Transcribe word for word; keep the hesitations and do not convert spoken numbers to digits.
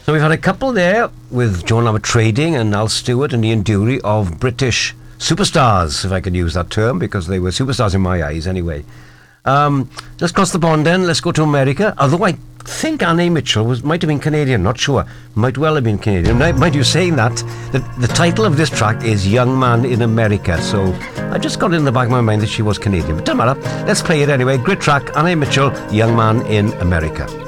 So we've had a couple there with Joan Armatrading and Al Stewart and Ian Dury of British superstars, if I could use that term, because they were superstars in my eyes anyway. Um, let's cross the pond then. Let's go to America. Although I think Annie Mitchell was might have been Canadian, not sure. Might well have been Canadian. Mind you saying that, the, the title of this track is Young Man in America. So I just got it in the back of my mind that she was Canadian. But doesn't matter. Let's play it anyway. Great track. Annie Mitchell, Young Man in America.